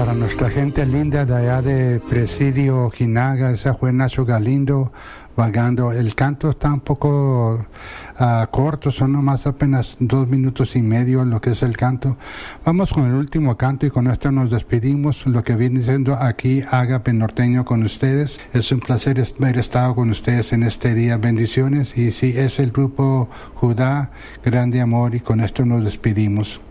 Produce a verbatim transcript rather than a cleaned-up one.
Para nuestra gente linda de allá de Presidio Jinaga, esa fue Nacho Galindo vagando. El canto está un poco uh, corto, son nomás apenas dos minutos y medio lo que es el canto. Vamos con el último canto y con esto nos despedimos. Lo que viene siendo aquí Ágape Norteño con ustedes. Es un placer haber estado con ustedes en este día. Bendiciones. Y sí, es el grupo Judá, Grande Amor, y con esto nos despedimos.